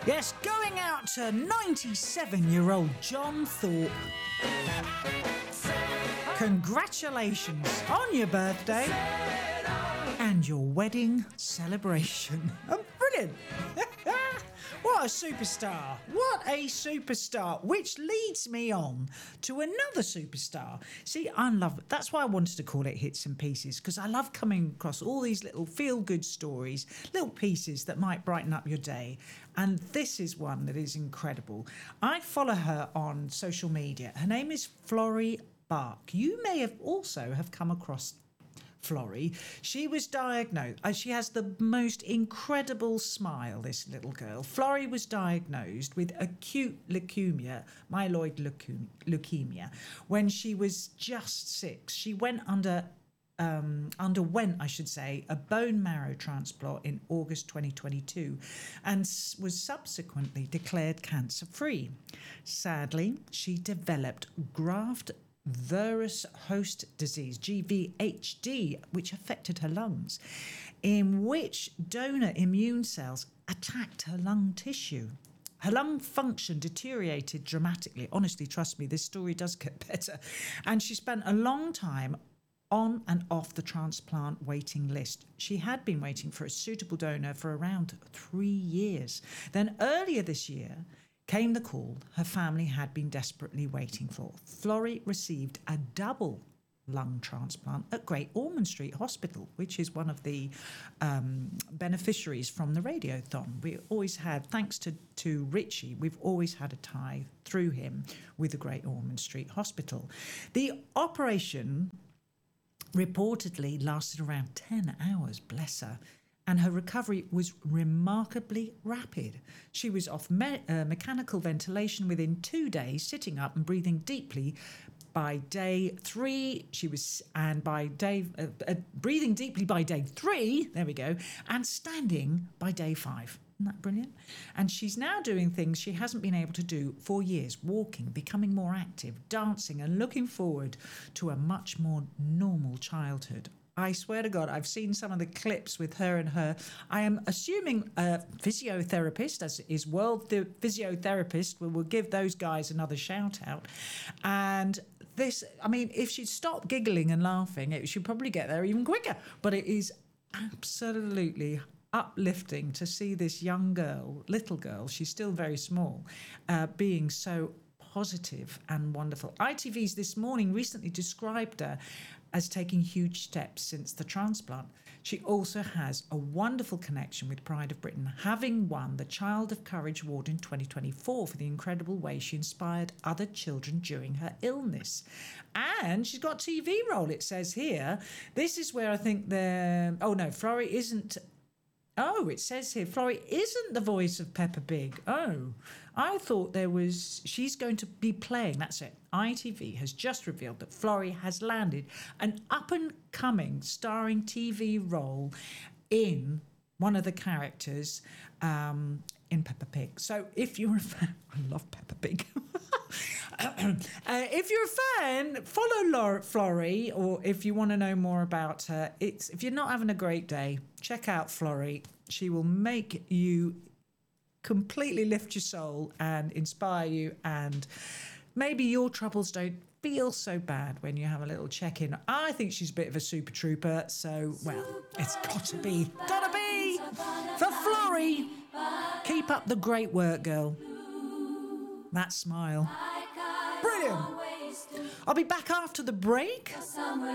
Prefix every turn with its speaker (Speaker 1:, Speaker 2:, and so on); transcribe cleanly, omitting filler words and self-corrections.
Speaker 1: Yes, going out to 97-year-old John Thorpe. Congratulations on your birthday and your wedding celebration. Oh, brilliant. What a superstar. What a superstar. Which leads me on to another superstar. See, I love it. That's why I wanted to call it Hits and Pieces, because I love coming across all these little feel-good stories, little pieces that might brighten up your day. And this is one that is incredible. I follow her on social media. Her name is Florrie Bark. You may have also have come across Florrie. She was diagnosed. She has the most incredible smile, this little girl. Florrie was diagnosed with acute leukemia, myeloid leukemia, when she was just 6. She underwent, I should say, a bone marrow transplant in August 2022 and was subsequently declared cancer-free. Sadly, she developed graft versus host disease, GVHD, which affected her lungs, in which donor immune cells attacked her lung tissue. Her lung function deteriorated dramatically. Honestly, trust me, this story does get better. And she spent a long time on and off the transplant waiting list. She had been waiting for a suitable donor for around 3 years. Then earlier this year, came the call her family had been desperately waiting for. Florrie received a double lung transplant at Great Ormond Street Hospital, which is one of the beneficiaries from the Radiothon. We always had, thanks to Richie, we've always had a tie through him with the Great Ormond Street Hospital. The operation reportedly lasted around 10 hours, bless her. And her recovery was remarkably rapid. She was off mechanical ventilation within 2 days, sitting up and breathing deeply. By day 3, she was, and by day, breathing deeply by day 3, there we go, and standing by day 5. Isn't that brilliant? And she's now doing things she hasn't been able to do for years, walking, becoming more active, dancing, and looking forward to a much more normal childhood. I swear to God, I've seen some of the clips with her and her. I am assuming a physiotherapist, as is World Physiotherapist. We'll give those guys another shout out. And this, I mean, if she'd stop giggling and laughing, she'd probably get there even quicker. But it is absolutely uplifting to see this young girl, little girl, she's still very small, being so positive and wonderful. ITV's This Morning recently described her as taking huge steps since the transplant. She also has a wonderful connection with Pride of Britain, having won the Child of Courage Award in 2024 for the incredible way she inspired other children during her illness. And she's got a TV role, it says here. This is where I think Florrie isn't. Oh, it says here, Florrie isn't the voice of Peppa Pig. Oh, I thought she's going to be playing, that's it. ITV has just revealed that Florrie has landed an up-and-coming starring TV role in one of the characters in Peppa Pig. So if you're a fan, I love Peppa Pig. If you're a fan, follow Florrie, or if you want to know more about her, if you're not having a great day, check out Florrie. She will make you completely lift your soul and inspire you, and maybe your troubles don't feel so bad when you have a little check-in. I think she's a bit of a super trooper, so, well, it's gotta be for Florrie. Keep up the great work, girl. That smile. Brilliant. I'll be back after the break.